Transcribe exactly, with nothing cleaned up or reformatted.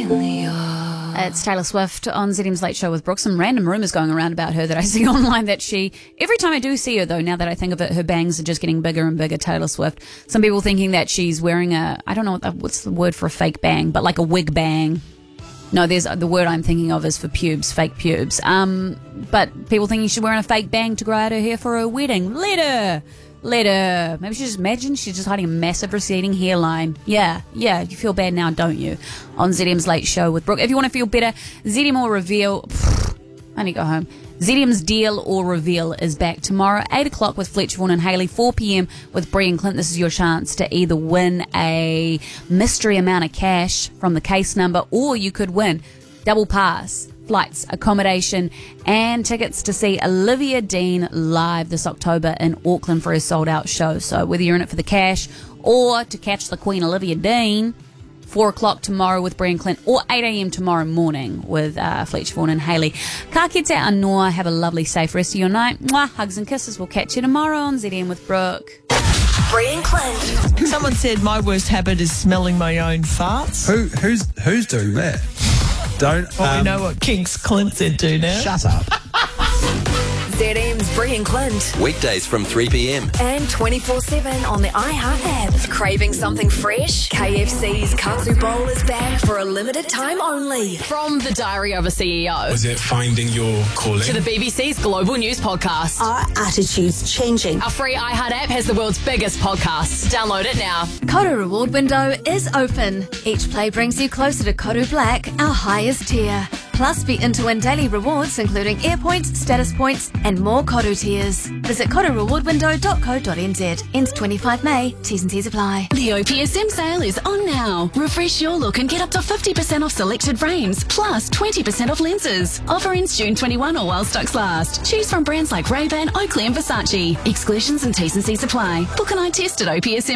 It's Taylor Swift on Z M's Late Show with Brooke. Some random rumours going around about her that I see online that she, every time I do see her though, now that I think of it, her bangs are just getting bigger and bigger, Taylor Swift. Some people thinking that she's wearing a, I don't know what the, what's the word for a fake bang, but like a wig bang. No, there's the word I'm thinking of is for pubes, fake pubes. Um, but people thinking she's wearing a fake bang to grow out her hair for her wedding. Let her. Let her. Maybe she just imagine she's just hiding a massive receding hairline. Yeah, yeah, you feel bad now, don't you? On Z M's Late Show with Brooke. If you want to feel better, Z M or Reveal. Pfft, I need to go home. Z M's Deal or Reveal is back tomorrow, eight o'clock with Fletcher Vaughan and Hayley, four p.m. with Brie and Clint. This is your chance to either win a mystery amount of cash from the case number, or you could win double pass, flights, accommodation, and tickets to see Olivia Dean live this October in Auckland for her sold-out show. So whether you're in it for the cash or to catch the Queen Olivia Dean, four o'clock tomorrow with Brie and Clint, or eight a.m. tomorrow morning with uh, Fletcher Vaughan and Hayley. Ka kite anō. Have a lovely, safe rest of your night. Mwah, hugs and kisses. We'll catch you tomorrow on Z M with Brooke. Brie and Clint. Someone said my worst habit is smelling my own farts. Who, who's who's doing that? Don't. Well, um, we know what kinks Clint said do now. Shut up. Z M's Brie and Clint. Weekdays from three p.m. And twenty-four seven on the iHeart app. Craving something fresh? K F C's Katsu Bowl is back for a limited time only. From the Diary of a C E O Was it finding your calling? to the B B C's Global News Podcast, Our attitude's changing. our free iHeart app has the world's biggest podcasts. Download it now. Koru reward window is open. Each play brings you closer to Koru Black, our highest tier. Plus, be in to win daily rewards, including air points, status points, and more Koru tiers. Visit koru reward window dot co dot n z. Ends twenty-fifth of May. T's and C's apply. The O P S M sale is on now. Refresh your look and get up to fifty percent off selected frames, plus twenty percent off lenses. Offer ends June twenty-first or while stocks last. Choose from brands like Ray-Ban, Oakley and Versace. Exclusions and T's and C's apply. Book an eye test at O P S M.